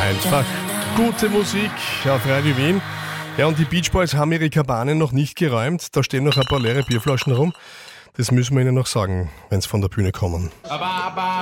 Einfach gute Musik auf Radio Wien. Ja, und die Beach Boys haben ihre Kabanen noch nicht geräumt. Da stehen noch ein paar leere Bierflaschen rum. Das müssen wir ihnen noch sagen, wenn sie von der Bühne kommen.